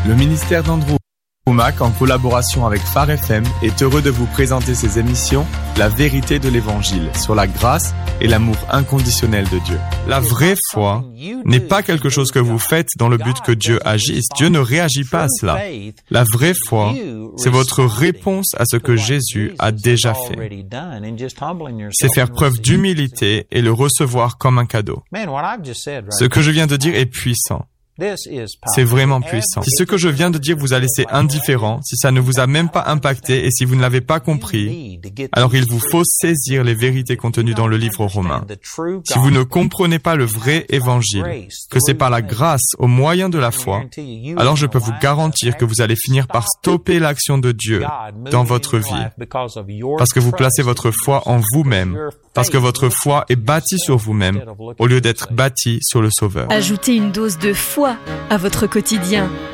Le ministère d'Andrew Wommack, en collaboration avec Phare FM, est heureux de vous présenter ses émissions La vérité de l'Évangile sur la grâce et l'amour inconditionnel de Dieu. La vraie foi n'est pas quelque chose que vous faites dans le but que Dieu agisse. Dieu ne réagit pas à cela. La vraie foi, c'est votre réponse à ce que Jésus a déjà fait. C'est faire preuve d'humilité et le recevoir comme un cadeau. Ce que je viens de dire est puissant. C'est vraiment puissant. Si ce que je viens de dire vous a laissé indifférent, si ça ne vous a même pas impacté et si vous ne l'avez pas compris, alors il vous faut saisir les vérités contenues dans le livre romain. Si vous ne comprenez pas le vrai évangile, que c'est par la grâce au moyen de la foi, alors je peux vous garantir que vous allez finir par stopper l'action de Dieu dans votre vie, parce que vous placez votre foi en vous-même, parce que votre foi est bâtie sur vous-même, au lieu d'être bâtie sur le Sauveur. Ajoutez une dose de foi à votre quotidien